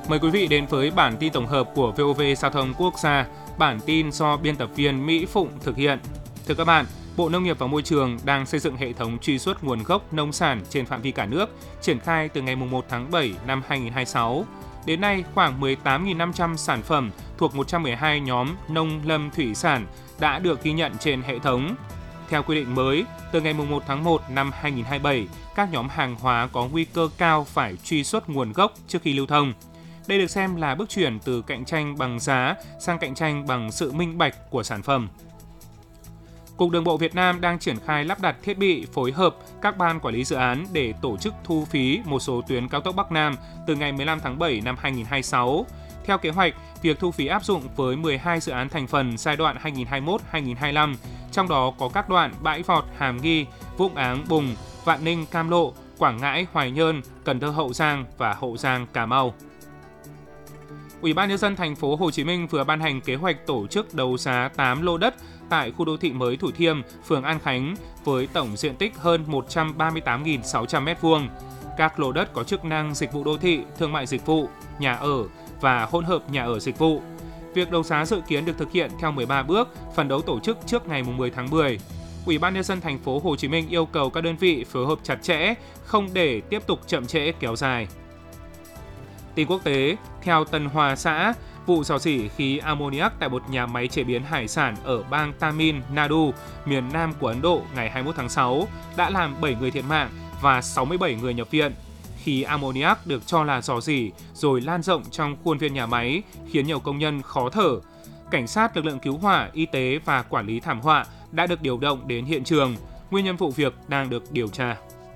Mời quý vị đến với bản tin tổng hợp của VOV Giao thông Quốc gia, bản tin do biên tập viên Mỹ Phụng thực hiện. Thưa các bạn, Bộ Nông nghiệp và Môi trường đang xây dựng hệ thống truy xuất nguồn gốc nông sản trên phạm vi cả nước, triển khai từ ngày 1 tháng 7 năm 2026. Đến nay, khoảng 18.500 sản phẩm thuộc 112 nhóm nông lâm thủy sản đã được ghi nhận trên hệ thống. Theo quy định mới, từ ngày 1 tháng 1 năm 2027, các nhóm hàng hóa có nguy cơ cao phải truy xuất nguồn gốc trước khi lưu thông. Đây được xem là bước chuyển từ cạnh tranh bằng giá sang cạnh tranh bằng sự minh bạch của sản phẩm. Cục Đường bộ Việt Nam đang triển khai lắp đặt thiết bị phối hợp các ban quản lý dự án để tổ chức thu phí một số tuyến cao tốc Bắc Nam từ ngày 15 tháng 7 năm 2026. Theo kế hoạch, việc thu phí áp dụng với 12 dự án thành phần giai đoạn 2021-2025, trong đó có các đoạn Bãi Vọt, Hàm Nghi, Vũng Áng, Bùng, Vạn Ninh, Cam Lộ, Quảng Ngãi, Hoài Nhơn, Cần Thơ, Hậu Giang và Hậu Giang, Cà Mau. Ủy ban nhân dân thành phố Hồ Chí Minh vừa ban hành kế hoạch tổ chức đấu giá 8 lô đất tại khu đô thị mới Thủ Thiêm, phường An Khánh với tổng diện tích hơn 138.600 m². Các lô đất có chức năng dịch vụ đô thị, thương mại dịch vụ, nhà ở và hỗn hợp nhà ở dịch vụ. Việc đấu giá dự kiến được thực hiện theo 13 bước, phấn đấu tổ chức trước ngày 10 tháng 10. Ủy ban nhân dân thành phố Hồ Chí Minh yêu cầu các đơn vị phối hợp chặt chẽ, không để tiếp tục chậm trễ kéo dài. Tin quốc tế, theo Tân Hoa Xã, vụ rò rỉ khí ammoniac tại một nhà máy chế biến hải sản ở bang Tamil Nadu, miền Nam của Ấn Độ ngày 21 tháng 6 đã làm 7 người thiệt mạng và 67 người nhập viện. Khí ammoniac được cho là rò rỉ rồi lan rộng trong khuôn viên nhà máy, khiến nhiều công nhân khó thở. Cảnh sát, lực lượng cứu hỏa, y tế và quản lý thảm họa đã được điều động đến hiện trường. Nguyên nhân vụ việc đang được điều tra.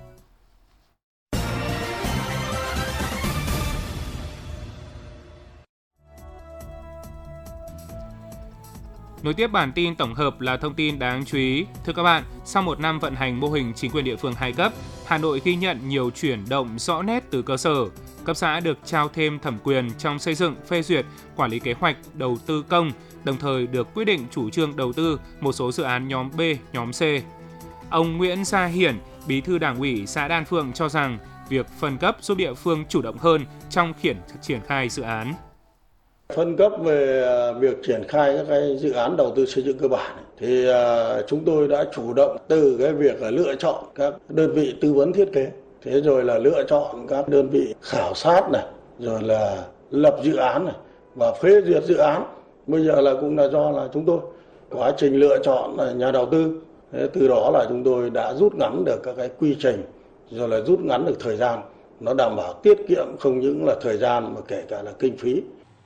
Nối tiếp bản tin tổng hợp là thông tin đáng chú ý. Thưa các bạn, sau một năm vận hành mô hình chính quyền địa phương 2 cấp, Hà Nội ghi nhận nhiều chuyển động rõ nét từ cơ sở. Cấp xã được trao thêm thẩm quyền trong xây dựng, phê duyệt, quản lý kế hoạch, đầu tư công, đồng thời được quyết định chủ trương đầu tư một số dự án nhóm B, nhóm C. Ông Nguyễn Gia Hiển, Bí thư Đảng ủy xã Đan Phượng cho rằng việc phân cấp giúp địa phương chủ động hơn trong triển khai dự án. Phân cấp về việc triển khai các cái dự án đầu tư xây dựng cơ bản thì chúng tôi đã chủ động từ cái việc là lựa chọn các đơn vị tư vấn thiết kế, thế rồi là lựa chọn các đơn vị khảo sát này, rồi là lập dự án này và phê duyệt dự án. Bây giờ là cũng là do là chúng tôi quá trình lựa chọn nhà đầu tư, từ đó là chúng tôi đã rút ngắn được các cái quy trình, rồi là rút ngắn được thời gian, nó đảm bảo tiết kiệm không những là thời gian mà kể cả là kinh phí.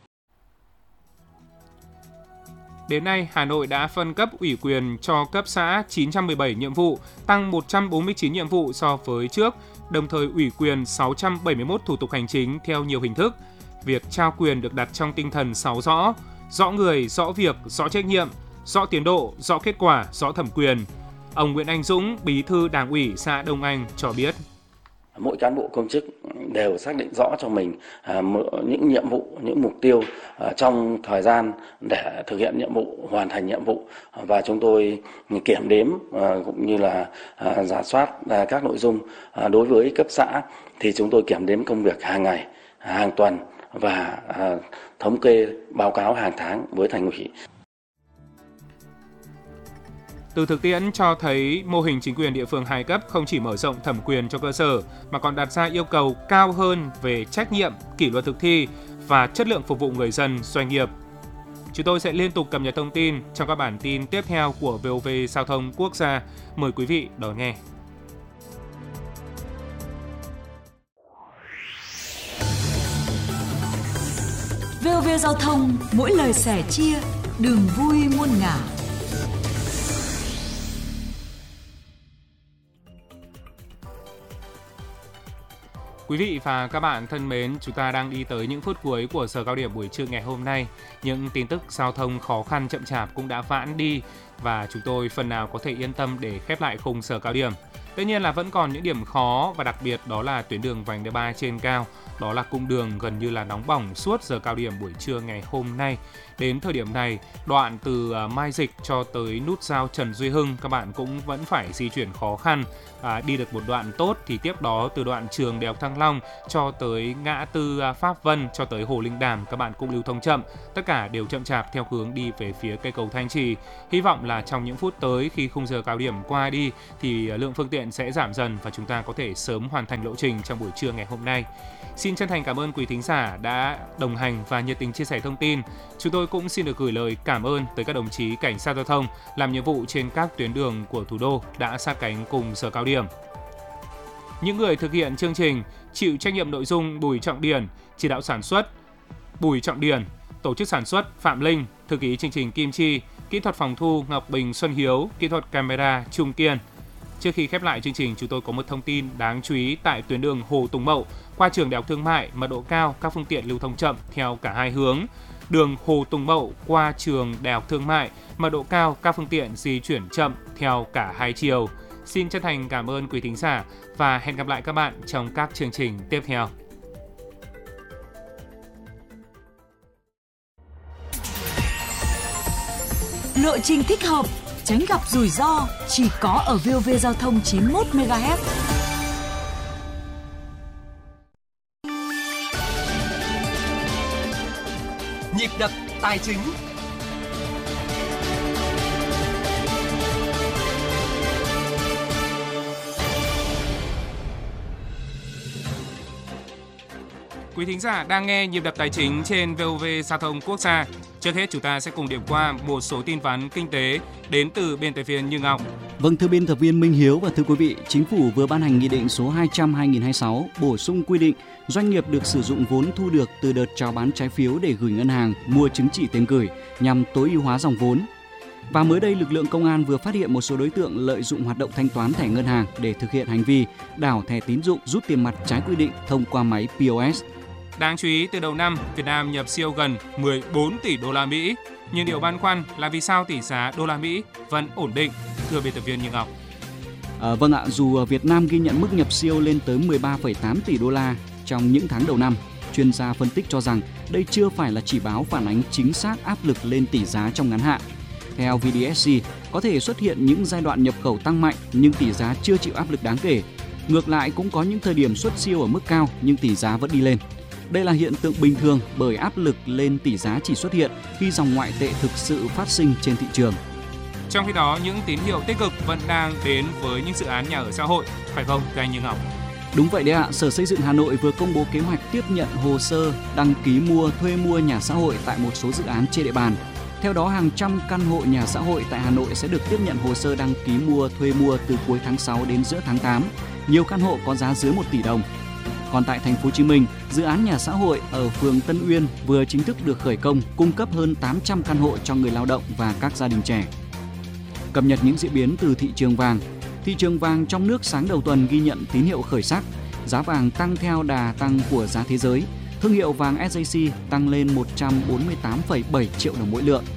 Đến nay, Hà Nội đã phân cấp ủy quyền cho cấp xã 917 nhiệm vụ, tăng 149 nhiệm vụ so với trước, đồng thời ủy quyền 671 thủ tục hành chính theo nhiều hình thức. Việc trao quyền được đặt trong tinh thần 6 rõ: rõ người, rõ việc, rõ trách nhiệm, rõ tiến độ, rõ kết quả, rõ thẩm quyền. Ông Nguyễn Anh Dũng, Bí thư Đảng ủy xã Đông Anh cho biết. Mỗi cán bộ công chức đều xác định rõ cho mình những nhiệm vụ, những mục tiêu trong thời gian để thực hiện nhiệm vụ, hoàn thành nhiệm vụ, và chúng tôi kiểm đếm cũng như là rà soát các nội dung. Đối với cấp xã thì chúng tôi kiểm đếm công việc hàng ngày, hàng tuần và thống kê báo cáo hàng tháng với Thành ủy. Từ thực tiễn cho thấy mô hình chính quyền địa phương 2 cấp không chỉ mở rộng thẩm quyền cho cơ sở mà còn đặt ra yêu cầu cao hơn về trách nhiệm, kỷ luật thực thi và chất lượng phục vụ người dân, doanh nghiệp. Chúng tôi sẽ liên tục cập nhật thông tin trong các bản tin tiếp theo của VOV Giao thông Quốc gia. Mời quý vị đón nghe. VOV Giao thông, mỗi lời sẻ chia, đường vui muôn ngả. Quý vị và các bạn thân mến, chúng ta đang đi tới những phút cuối của giờ cao điểm buổi trưa ngày hôm nay. Những tin tức giao thông khó khăn chậm chạp cũng đã vãn đi và chúng tôi phần nào có thể yên tâm để khép lại khung giờ cao điểm. Tất nhiên là vẫn còn những điểm khó và đặc biệt đó là tuyến đường vành đai 3 trên cao. đó là cung đường gần như là nóng bỏng suốt giờ cao điểm buổi trưa ngày hôm nay. Đến thời điểm này, đoạn từ Mai Dịch cho tới nút giao Trần Duy Hưng các bạn cũng vẫn phải di chuyển khó khăn. Đi được một đoạn tốt thì tiếp đó từ đoạn Trường Đại học Thăng Long cho tới ngã tư Pháp Vân cho tới Hồ Linh Đàm các bạn cũng lưu thông chậm. Tất cả đều chậm chạp theo hướng đi về phía cây cầu Thanh Trì. Hy vọng là trong những phút tới khi khung giờ cao điểm qua đi thì lượng phương tiện sẽ giảm dần và chúng ta có thể sớm hoàn thành lộ trình trong buổi trưa ngày hôm nay. Xin chân thành cảm ơn quý thính giả đã đồng hành và nhiệt tình chia sẻ thông tin. Chúng tôi cũng xin được gửi lời cảm ơn tới các đồng chí cảnh sát giao thông làm nhiệm vụ trên các tuyến đường của thủ đô đã sát cánh cùng giờ cao điểm. Những người thực hiện chương trình chịu trách nhiệm nội dung Bùi Trọng Điển, chỉ đạo sản xuất Bùi Trọng Điển, tổ chức sản xuất Phạm Linh, thư ký chương trình Kim Chi, kỹ thuật phòng thu Ngọc Bình Xuân Hiếu, kỹ thuật camera Trung Kiên. Trước khi khép lại chương trình, chúng tôi có một thông tin đáng chú ý tại tuyến đường Hồ Tùng Mậu qua Trường Đại học Thương mại, mật độ cao, các phương tiện lưu thông chậm theo cả hai hướng. Đường Hồ Tùng Mậu qua Trường Đại học Thương mại, mật độ cao, các phương tiện di chuyển chậm theo cả hai chiều. Xin chân thành cảm ơn quý thính giả và hẹn gặp lại các bạn trong các chương trình tiếp theo. Lộ trình thích hợp, tránh gặp rủi ro chỉ có ở VOV Giao thông 91 MHz. Nhịp đập tài chính. Quý thính giả đang nghe Nhịp đập tài chính trên VOV Giao thông Quốc gia. Trước hết chúng ta sẽ cùng điểm qua một số tin vắn kinh tế đến từ biên tập viên Như Ngọc. Vâng, thưa biên tập viên Minh Hiếu và thưa quý vị, Chính phủ vừa ban hành Nghị định số 200/2026 bổ sung quy định doanh nghiệp được sử dụng vốn thu được từ đợt chào bán trái phiếu để gửi ngân hàng mua chứng chỉ tiền gửi nhằm tối ưu hóa dòng vốn. Và mới đây, lực lượng công an vừa phát hiện một số đối tượng lợi dụng hoạt động thanh toán thẻ ngân hàng để thực hiện hành vi đảo thẻ tín dụng rút tiền mặt trái quy định thông qua máy POS. Đáng chú ý, từ đầu năm, Việt Nam nhập siêu gần 14 tỷ đô la Mỹ. Nhưng điều băn khoăn là vì sao tỷ giá đô la Mỹ vẫn ổn định, thưa biên tập viên Như Ngọc. Vâng ạ, dù Việt Nam ghi nhận mức nhập siêu lên tới 13,8 tỷ đô la trong những tháng đầu năm, chuyên gia phân tích cho rằng đây chưa phải là chỉ báo phản ánh chính xác áp lực lên tỷ giá trong ngắn hạn. Theo VDSC, có thể xuất hiện những giai đoạn nhập khẩu tăng mạnh nhưng tỷ giá chưa chịu áp lực đáng kể. Ngược lại, cũng có những thời điểm xuất siêu ở mức cao nhưng tỷ giá vẫn đi lên. Đây là hiện tượng bình thường bởi áp lực lên tỷ giá chỉ xuất hiện khi dòng ngoại tệ thực sự phát sinh trên thị trường. Trong khi đó, những tín hiệu tích cực vẫn đang đến với những dự án nhà ở xã hội, phải không, các anh Như Ngọc? Đúng vậy đấy ạ, Sở Xây dựng Hà Nội vừa công bố kế hoạch tiếp nhận hồ sơ đăng ký thuê mua nhà xã hội tại một số dự án trên địa bàn. Theo đó, hàng trăm căn hộ nhà xã hội tại Hà Nội sẽ được tiếp nhận hồ sơ đăng ký thuê mua từ cuối tháng 6 đến giữa tháng 8. Nhiều căn hộ có giá dưới 1 tỷ đồng. Còn tại thành phố Hồ Chí Minh, dự án nhà xã hội ở phường Tân Uyên vừa chính thức được khởi công, cung cấp hơn 800 căn hộ cho người lao động và các gia đình trẻ. Cập nhật những diễn biến từ thị trường vàng. Thị trường vàng trong nước sáng đầu tuần ghi nhận tín hiệu khởi sắc. Giá vàng tăng theo đà tăng của giá thế giới. Thương hiệu vàng SJC tăng lên 148,7 triệu đồng mỗi lượng.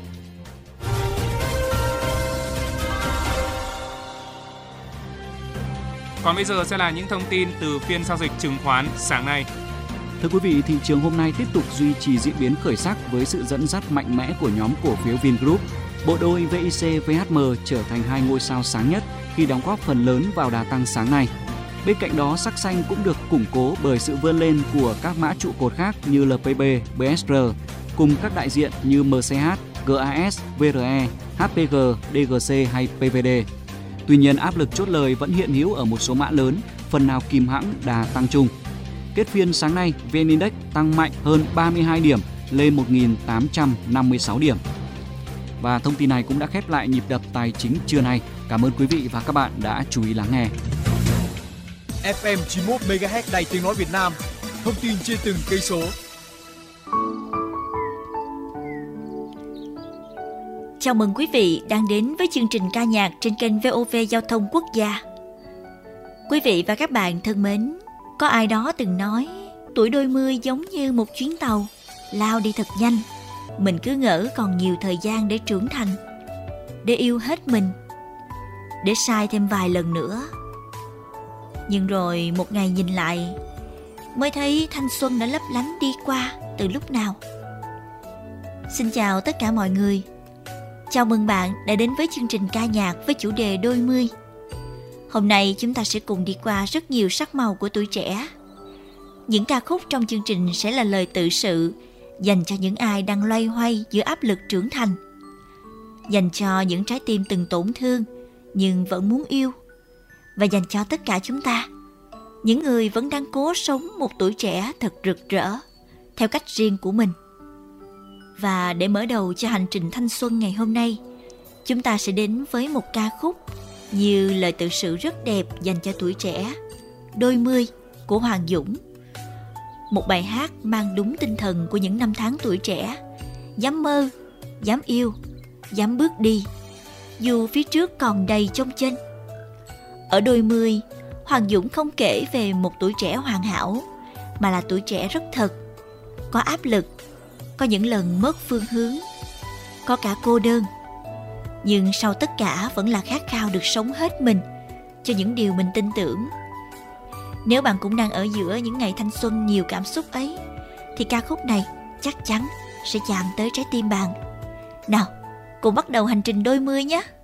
Còn bây giờ sẽ là những thông tin từ phiên giao dịch chứng khoán sáng nay. Thưa quý vị, thị trường hôm nay tiếp tục duy trì diễn biến khởi sắc với sự dẫn dắt mạnh mẽ của nhóm cổ phiếu Vingroup. Bộ đôi VIC VHM trở thành hai ngôi sao sáng nhất khi đóng góp phần lớn vào đà tăng sáng nay. Bên cạnh đó, sắc xanh cũng được củng cố bởi sự vươn lên của các mã trụ cột khác như LPB, BSR, cùng các đại diện như MCH, GAS, VRE, HPG, DGC hay PVD. Tuy nhiên, áp lực chốt lời vẫn hiện hữu ở một số mã lớn, phần nào kìm hãm đà tăng chung. Kết phiên sáng nay, VN Index tăng mạnh hơn 32 điểm lên 1.856 điểm. Và thông tin này cũng đã khép lại nhịp đập tài chính trưa nay. Cảm ơn quý vị và các bạn đã chú ý lắng nghe. FM 91 MHz Đài Tiếng nói Việt Nam. Thông tin trên từng cây số. Chào mừng quý vị đang đến với chương trình ca nhạc trên kênh VOV Giao thông Quốc gia. Quý vị và các bạn thân mến, có ai đó từng nói tuổi đôi mươi giống như một chuyến tàu lao đi thật nhanh. Mình cứ ngỡ còn nhiều thời gian để trưởng thành, để yêu hết mình, để sai thêm vài lần nữa. Nhưng rồi một ngày nhìn lại, mới thấy thanh xuân đã lấp lánh đi qua từ lúc nào. Xin chào tất cả mọi người. Chào mừng bạn đã đến với chương trình ca nhạc với chủ đề đôi mươi. Hôm nay chúng ta sẽ cùng đi qua rất nhiều sắc màu của tuổi trẻ. Những ca khúc trong chương trình sẽ là lời tự sự dành cho những ai đang loay hoay giữa áp lực trưởng thành, dành cho những trái tim từng tổn thương nhưng vẫn muốn yêu, và dành cho tất cả chúng ta, những người vẫn đang cố sống một tuổi trẻ thật rực rỡ theo cách riêng của mình. Và để mở đầu cho hành trình thanh xuân ngày hôm nay, chúng ta sẽ đến với một ca khúc như lời tự sự rất đẹp dành cho tuổi trẻ, Đôi mươi của Hoàng Dũng. Một bài hát mang đúng tinh thần của những năm tháng tuổi trẻ, dám mơ, dám yêu, dám bước đi, dù phía trước còn đầy chông chênh. Ở Đôi mươi, Hoàng Dũng không kể về một tuổi trẻ hoàn hảo, mà là tuổi trẻ rất thật, có áp lực, có những lần mất phương hướng, có cả cô đơn. Nhưng sau tất cả vẫn là khát khao được sống hết mình cho những điều mình tin tưởng. Nếu bạn cũng đang ở giữa những ngày thanh xuân nhiều cảm xúc ấy, thì ca khúc này chắc chắn sẽ chạm tới trái tim bạn. Nào, cùng bắt đầu hành trình đôi mươi nhé!